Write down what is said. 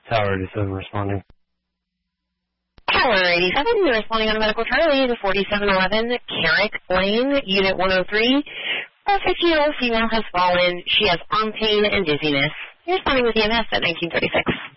Tower 87 responding. Tower 87, you're responding on a medical Charlie to 4711 Carrick Lane, Unit 103. A 15-year-old female has fallen. She has arm pain and dizziness. You're responding with EMS at 1936.